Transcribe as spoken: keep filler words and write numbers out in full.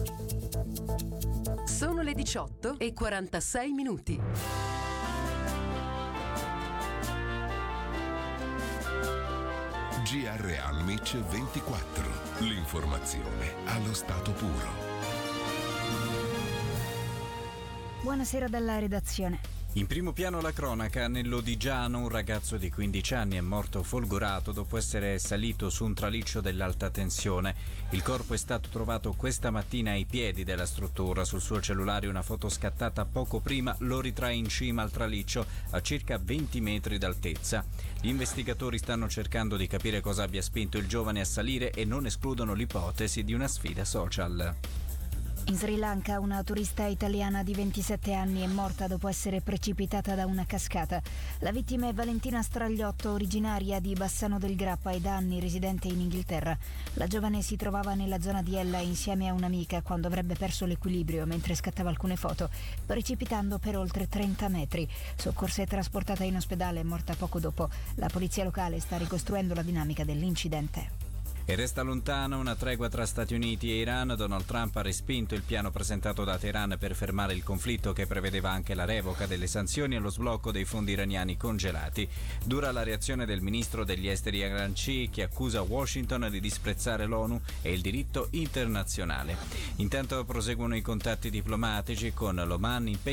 Sono le diciotto e quarantasei minuti. G R Almic ventiquattro. L'informazione allo stato puro. Buonasera dalla redazione. In primo piano la cronaca. Nell'Odigiano un ragazzo di quindici anni è morto folgorato dopo essere salito su un traliccio dell'alta tensione. Il corpo è stato trovato questa mattina ai piedi della struttura. Sul suo cellulare una foto scattata poco prima lo ritrae in cima al traliccio a circa venti metri d'altezza. Gli investigatori stanno cercando di capire cosa abbia spinto il giovane a salire e non escludono l'ipotesi di una sfida social. In Sri Lanka una turista italiana di ventisette anni è morta dopo essere precipitata da una cascata. La vittima è Valentina Stragliotto, originaria di Bassano del Grappa e da anni residente in Inghilterra. La giovane si trovava nella zona di Ella insieme a un'amica quando avrebbe perso l'equilibrio mentre scattava alcune foto, precipitando per oltre trenta metri. Soccorsa e trasportata in ospedale, è morta poco dopo. La polizia locale sta ricostruendo la dinamica dell'incidente. E resta lontana una tregua tra Stati Uniti e Iran. Donald Trump ha respinto il piano presentato da Teheran per fermare il conflitto, che prevedeva anche la revoca delle sanzioni e lo sblocco dei fondi iraniani congelati. Dura la reazione del ministro degli esteri Iranci, che accusa Washington di disprezzare l'ONU e il diritto internazionale. Intanto proseguono i contatti diplomatici con l'Oman, impegnato